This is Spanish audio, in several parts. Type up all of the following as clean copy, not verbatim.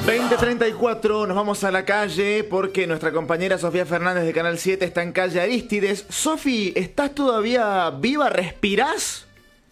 20:34, nos vamos a la calle porque nuestra compañera Sofía Fernández de Canal 7 está en calle Arístides. Sofi, ¿estás todavía viva? ¿Respirás?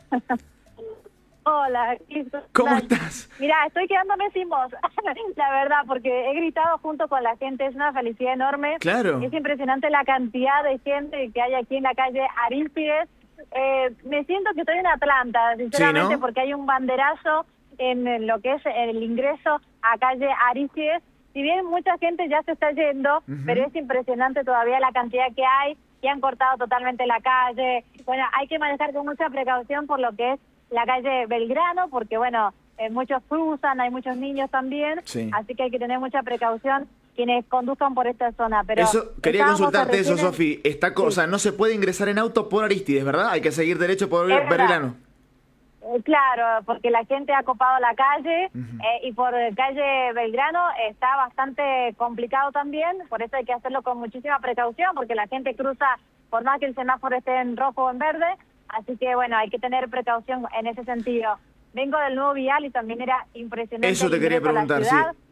Hola, ¿Cómo estás? Mira, estoy quedándome sin voz, la verdad, porque he gritado junto con la gente, es una felicidad enorme. Claro. Es impresionante la cantidad de gente que hay aquí en la calle Arístides. Me siento que estoy en Atlanta, sinceramente, Sí, ¿no? porque hay un banderazo en lo que es el ingreso a calle Arístides. Si bien mucha gente ya se está yendo, pero es impresionante todavía la cantidad que hay, que han cortado totalmente la calle. Bueno, hay que manejar con mucha precaución por lo que es la calle Belgrano, porque bueno, muchos cruzan, hay muchos niños también, Sí. así que hay que tener mucha precaución quienes conduzcan por esta zona. Pero Eso, quería estábamos consultarte eso, recién Sofi. Está, o Sí. sea, no se puede ingresar en auto por Arístides, ¿verdad? Hay que seguir derecho por Es verdad. Belgrano. Claro, porque la gente ha copado la calle y por calle Belgrano está bastante complicado también, por eso hay que hacerlo con muchísima precaución, porque la gente cruza por más que el semáforo esté en rojo o en verde, así que bueno, hay que tener precaución en ese sentido. Vengo del nuevo vial y también era impresionante. Eso te el quería ingreso a la preguntar, ciudad. sí.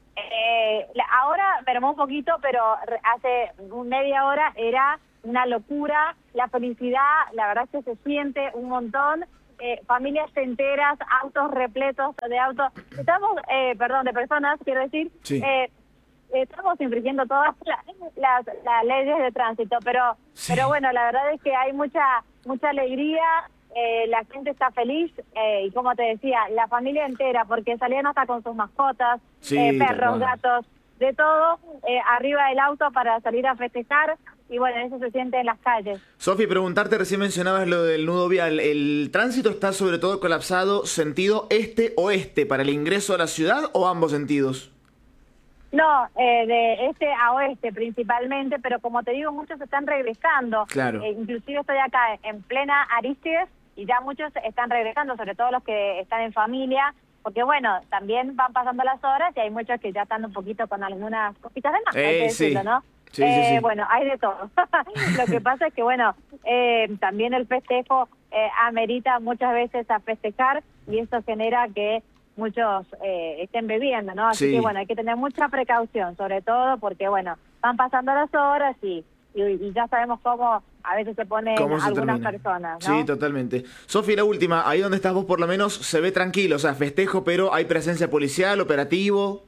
Ahora mermó un poquito, pero hace media hora era una locura, la felicidad, la verdad es que se siente un montón. Familias enteras, autos repletos de autos, de personas, quiero decir, Sí. Estamos infringiendo todas las leyes de tránsito, pero bueno, la verdad es que hay mucha alegría, la gente está feliz y como te decía, la familia entera, porque salían hasta con sus mascotas, Sí, tal perros, cual. gatos, de todo, arriba del auto para salir a festejar. Y bueno, eso se siente en las calles. Sofi, preguntarte, recién mencionabas lo del nudo vial. ¿El tránsito está sobre todo colapsado sentido este-oeste para el ingreso a la ciudad o ambos sentidos? No, de este a oeste principalmente, pero como te digo, muchos están regresando. Claro. Inclusive estoy acá en plena Arístides y ya muchos están regresando, sobre todo los que están en familia, porque bueno, también van pasando las horas y hay muchos que ya están un poquito con algunas cositas de más, hay que decirlo, Sí. ¿no? Sí. Bueno, hay de todo. Lo que pasa es que, bueno, también el festejo amerita muchas veces a festejar y eso genera que muchos estén bebiendo, ¿no? Así Sí. que, bueno, hay que tener mucha precaución, sobre todo porque, bueno, van pasando las horas y ya sabemos cómo a veces se ponen ¿Cómo se algunas termina? personas, ¿no? Sí, totalmente. Sofi, la última, ahí donde estás vos por lo menos se ve tranquilo, o sea, festejo, pero hay presencia policial, operativo.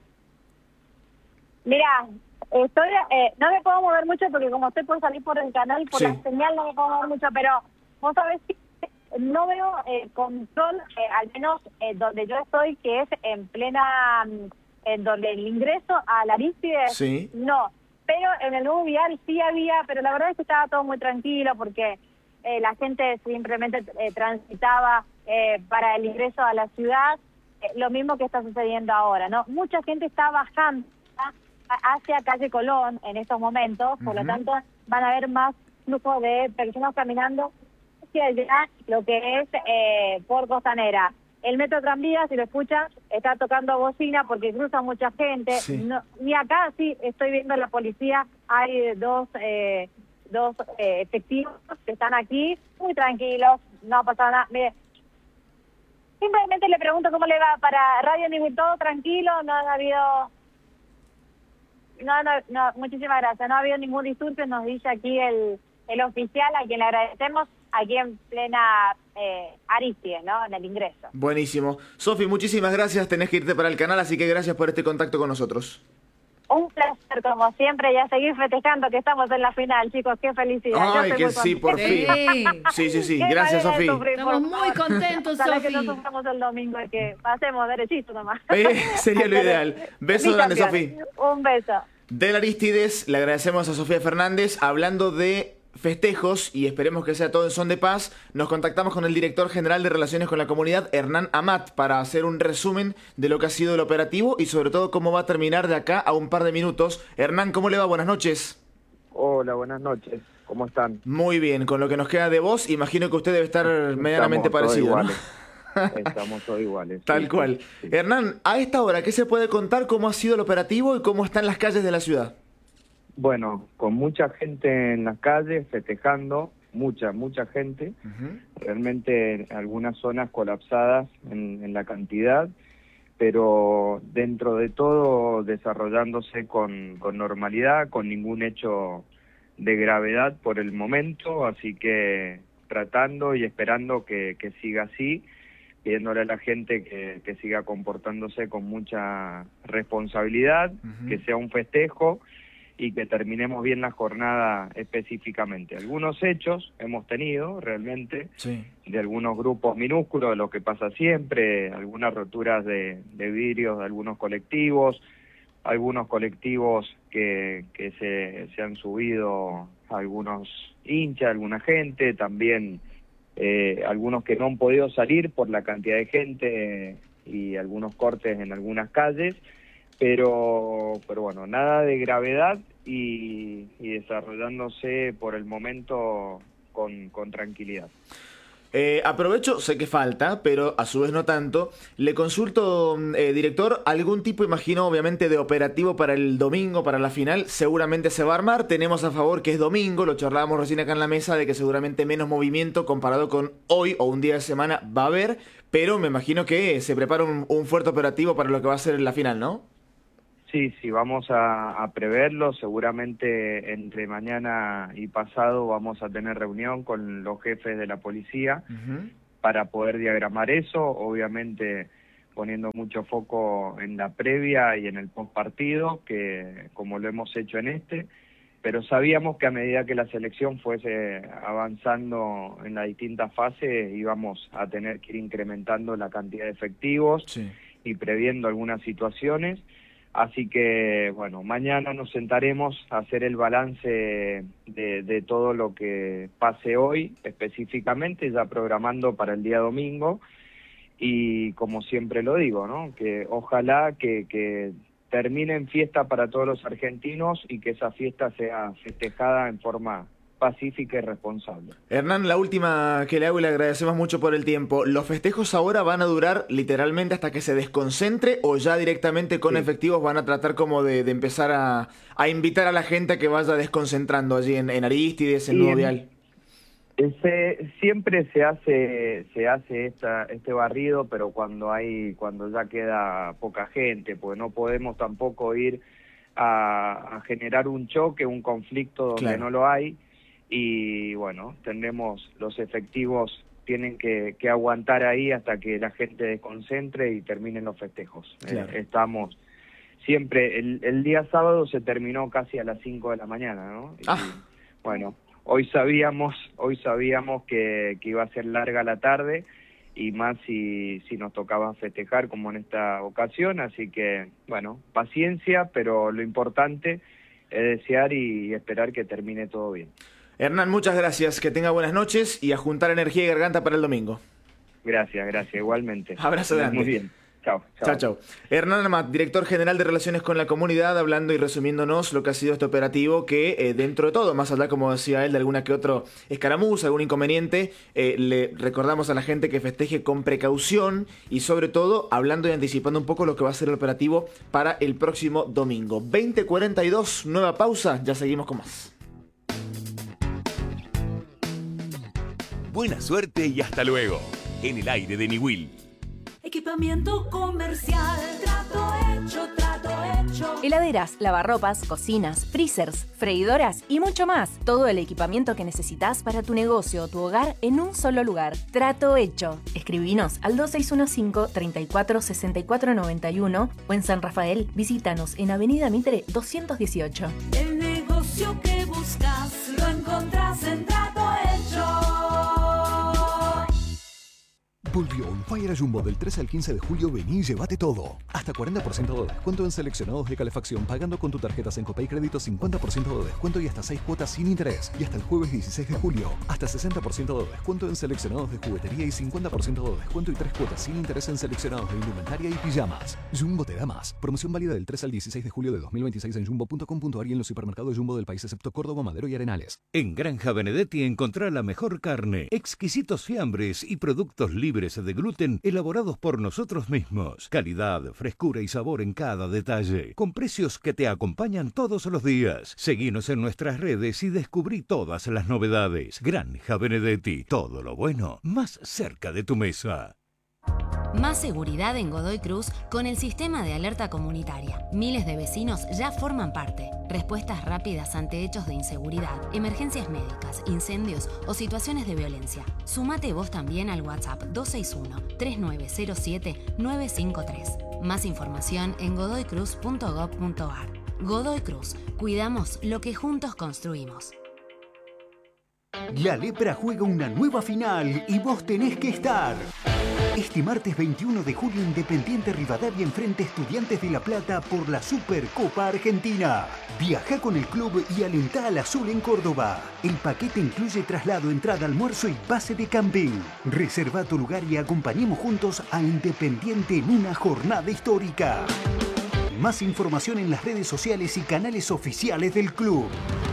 Mira, no me puedo mover mucho porque como estoy por salir por el canal, por Sí. la señal no me puedo mover mucho, pero vos sabés que no veo control, al menos donde yo estoy, que es en plena, en donde el ingreso a la Arístides, Sí. no. Pero en el nuevo vial sí había, pero la verdad es que estaba todo muy tranquilo porque la gente simplemente transitaba para el ingreso a la ciudad, lo mismo que está sucediendo ahora, ¿no? Mucha gente está bajando hacia calle Colón en estos momentos, por lo tanto van a haber más flujo de personas caminando hacia allá, lo que es por Costanera. El metro tranvía, si lo escuchas, está tocando bocina porque cruza mucha gente. Sí. No, y acá sí estoy viendo la policía, hay dos efectivos que están aquí, muy tranquilos, no ha pasado nada. Mire, simplemente le pregunto cómo le va para Radio Nivel, todo tranquilo, no ha habido... No, muchísimas gracias. No ha habido ningún disturbio, nos dice aquí el oficial, a quien le agradecemos, aquí en plena Arístides, ¿no? En el ingreso. Buenísimo. Sofi, muchísimas gracias, tenés que irte para el canal, así que gracias por este contacto con nosotros. Un placer, como siempre, y a seguir festejando que estamos en la final, chicos. Qué felicidad. Yo Ay, estoy que muy sí, contenta. por fin. Sí. Qué Gracias, manera de Sofi. sufrir, Estamos por muy favor. contentos, Ojalá que no Sofi. suframos el domingo y que pasemos derechito nomás. Sería lo ideal. Beso grande, Sofi. Un beso. Del Arístides, le agradecemos a Sofía Fernández. Hablando de festejos, y esperemos que sea todo en son de paz, nos contactamos con el director general de Relaciones con la Comunidad, Hernán Amat, para hacer un resumen de lo que ha sido el operativo y sobre todo cómo va a terminar de acá a un par de minutos. Hernán, ¿cómo le va? Buenas noches. Hola, buenas noches. ¿Cómo están? Muy bien, con lo que nos queda de vos, imagino que usted debe estar medianamente Estamos todos parecido, ¿no? iguales. Estamos todos iguales. Tal sí, cual. sí. Hernán, a esta hora, ¿qué se puede contar? ¿Cómo ha sido el operativo y cómo están las calles de la ciudad? Bueno, con mucha gente en las calles festejando, mucha gente. Realmente en algunas zonas colapsadas en la cantidad. pero dentro de todo desarrollándose con normalidad, con ningún hecho de gravedad por el momento, así que tratando y esperando que siga así, pidiéndole a la gente que siga comportándose con mucha responsabilidad, que sea un festejo y que terminemos bien la jornada específicamente. Algunos hechos hemos tenido realmente, de algunos grupos minúsculos, de lo que pasa siempre, algunas roturas de vidrios de algunos colectivos que se han subido algunos hinchas, alguna gente, también algunos que no han podido salir por la cantidad de gente y algunos cortes en algunas calles, pero bueno, nada de gravedad y desarrollándose por el momento con tranquilidad. Aprovecho, sé que falta, pero a su vez no tanto. Le consulto, director, algún tipo, imagino, obviamente, de operativo para el domingo, para la final. Seguramente se va a armar. Tenemos a favor que es domingo, lo charlábamos recién acá en la mesa, de que seguramente menos movimiento comparado con hoy o un día de semana va a haber. Pero me imagino que se prepara un fuerte operativo para lo que va a ser la final, ¿no? Sí, vamos a preverlo. Seguramente entre mañana y pasado vamos a tener reunión con los jefes de la policía para poder diagramar eso, obviamente poniendo mucho foco en la previa y en el postpartido, que como lo hemos hecho en pero sabíamos que a medida que la selección fuese avanzando en las distintas fases íbamos a tener que ir incrementando la cantidad de efectivos y previendo algunas situaciones. Así que, bueno, mañana nos sentaremos a hacer el balance de todo lo que pase hoy, específicamente, ya programando para el día domingo. Y como siempre lo digo, ¿no? Que ojalá que termine en fiesta para todos los argentinos y que esa fiesta sea festejada en forma pacífica y responsable. Hernán, la última que le hago y le agradecemos mucho por el tiempo. ¿Los festejos ahora van a durar literalmente hasta que se desconcentre o ya directamente con efectivos van a tratar como de empezar a invitar a la gente a que vaya desconcentrando allí en Arístides, en Nuevo Vial? Siempre se hace este barrido, pero cuando ya queda poca gente, porque no podemos tampoco ir a generar un choque, un conflicto donde no lo hay. Y bueno, los efectivos tienen que aguantar ahí hasta que la gente desconcentre y terminen los festejos. Estamos siempre, el día sábado se terminó casi a las 5 de la mañana, ¿no? Bueno, hoy sabíamos que iba a ser larga la tarde y más si nos tocaba festejar como en esta ocasión, así que bueno, paciencia, pero lo importante es desear y esperar que termine todo bien. Hernán, muchas gracias, que tenga buenas noches y a juntar energía y garganta para el domingo. Gracias, igualmente. Abrazo grande. Muy bien. Chao. Hernán Amat, director general de Relaciones con la Comunidad, hablando y resumiéndonos lo que ha sido este operativo que dentro de todo, más allá, como decía él, de alguna que otro escaramuza, algún inconveniente, le recordamos a la gente que festeje con precaución y sobre todo hablando y anticipando un poco lo que va a ser el operativo para el próximo domingo. 20:42, nueva pausa, ya seguimos con más. Buena suerte y hasta luego. En el aire de Niwil. Equipamiento comercial, trato hecho. Heladeras, lavarropas, cocinas, freezers, freidoras y mucho más. Todo el equipamiento que necesitas para tu negocio o tu hogar en un solo lugar. Trato hecho. Escribinos al 2615 34 64 91 o en San Rafael visítanos en Avenida Mitre 218. El negocio que buscas lo encontrás en Trato Hecho. Volvió On Fire Jumbo del 13 al 15 de julio. Vení y llévate todo. Hasta 40% de descuento en seleccionados de calefacción pagando con tu tarjeta Sencopay Crédito, 50% de descuento y hasta 6 cuotas sin interés. Y hasta el jueves 16 de julio, hasta 60% de descuento en seleccionados de juguetería y 50% de descuento y 3 cuotas sin interés en seleccionados de indumentaria y pijamas. Jumbo te da más. Promoción válida del 3 al 16 de julio de 2026 en jumbo.com.ar y en los supermercados Jumbo del país excepto Córdoba, Madero y Arenales. En Granja Benedetti encontrá la mejor carne, exquisitos fiambres y productos libres de gluten elaborados por nosotros mismos. Calidad, frescura y sabor en cada detalle, con precios que te acompañan todos los días. Seguinos en nuestras redes y descubrí todas las novedades. Granja Benedetti, todo lo bueno más cerca de tu mesa. Más seguridad en Godoy Cruz con el sistema de alerta comunitaria. Miles de vecinos ya forman parte. Respuestas rápidas ante hechos de inseguridad, emergencias médicas, incendios o situaciones de violencia. Sumate vos también al WhatsApp 261-3907-953. Más información en godoycruz.gov.ar. Godoy Cruz. Cuidamos lo que juntos construimos. La Lepra juega una nueva final y vos tenés que estar. Este martes 21 de julio, Independiente Rivadavia enfrenta a Estudiantes de La Plata por la Supercopa Argentina. Viajá con el club y alentá al azul en Córdoba. El paquete incluye traslado, entrada, almuerzo y base de camping. Reserva tu lugar y acompañemos juntos a Independiente en una jornada histórica. Más información en las redes sociales y canales oficiales del club.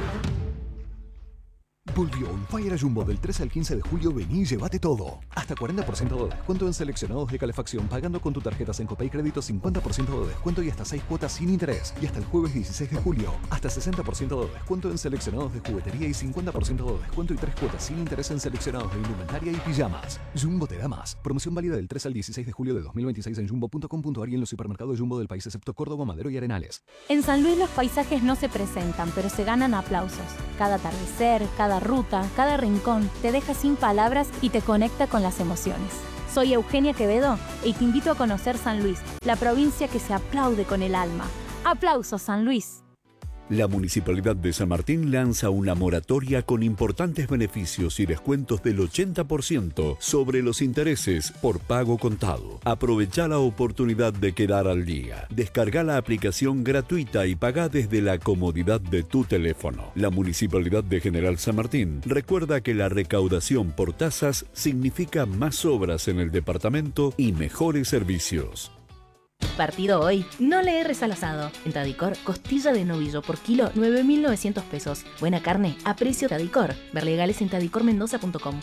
Volvió On Fire a Jumbo del 13 al 15 de julio. Vení y llévate todo. Hasta 40% de descuento en seleccionados de calefacción pagando con tu tarjeta Sencopay Crédito, 50% de descuento y hasta 6 cuotas sin interés. Y hasta el jueves 16 de julio, hasta 60% de descuento en seleccionados de juguetería y 50% de descuento y 3 cuotas sin interés en seleccionados de indumentaria y pijamas. Jumbo te da más. Promoción válida del 3 al 16 de julio de 2026 en jumbo.com.ar y en los supermercados Jumbo del país excepto Córdoba, Madero y Arenales. En San Luis los paisajes no se presentan, pero se ganan aplausos. Cada atardecer, cada ruta, cada rincón te deja sin palabras y te conecta con las emociones. Soy Eugenia Quevedo y te invito a conocer San Luis, la provincia que se aplaude con el alma. ¡Aplausos, San Luis! La Municipalidad de San Martín lanza una moratoria con importantes beneficios y descuentos del 80% sobre los intereses por pago contado. Aprovecha la oportunidad de quedar al día. Descarga la aplicación gratuita y paga desde la comodidad de tu teléfono. La Municipalidad de General San Martín recuerda que la recaudación por tasas significa más obras en el departamento y mejores servicios. Partido hoy, no le erres al asado. En Tadicor, costilla de novillo por kilo, 9.900 pesos. Buena carne, a precio Tadicor. Ver legales en tadicormendoza.com.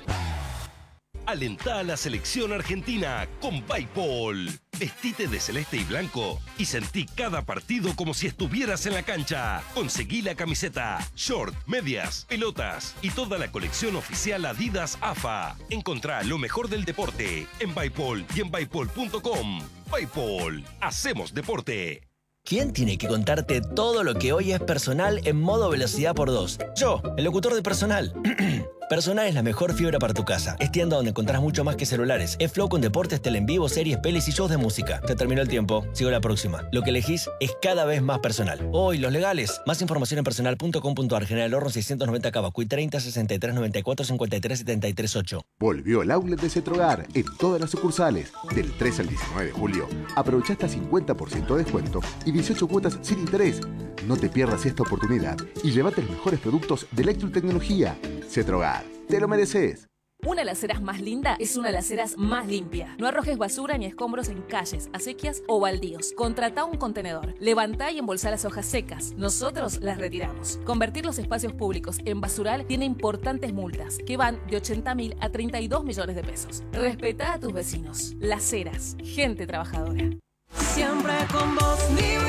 Alentá a la selección argentina con Bipol. Vestite de celeste y blanco y sentí cada partido como si estuvieras en la cancha. Conseguí la camiseta, short, medias, pelotas y toda la colección oficial Adidas AFA. Encontrá lo mejor del deporte en Bipol y en bipol.com. Bipol, hacemos deporte. ¿Quién tiene que contarte todo lo que hoy es Personal en modo velocidad por 2? Yo, el locutor de Personal. Personal es la mejor fibra para tu casa. Es tienda donde encontrás mucho más que celulares. Es Flow con deportes, tele en vivo, series, pelis y shows de música. Te terminó el tiempo. Sigo la próxima. Lo que elegís es cada vez más Personal. Hoy, los legales. Más información en personal.com.ar. General Horno 690 Cavacuy 30 63 94 53 73 8. Volvió el outlet de Cetrogar en todas las sucursales. Del 3 al 19 de julio. Aprovecha hasta 50% de descuento y 18 cuotas sin interés. No te pierdas esta oportunidad y llévate los mejores productos de electrotecnología. Cetrogar, te lo mereces. Una Laceras más linda es una Laceras más limpia. No arrojes basura ni escombros en calles, acequias o baldíos. Contratá un contenedor. Levantá y embolsá las hojas secas. Nosotros las retiramos. Convertir los espacios públicos en basural tiene importantes multas que van de 80.000 a 32 millones de pesos. Respetá a tus vecinos. Laceras, gente trabajadora. Siempre con vos,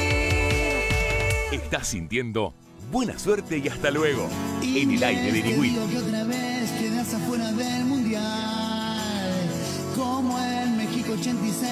Estás sintiendo buena suerte y hasta luego en el aire de Niwil. Que otra vez quedas afuera del mundial, como en México 86.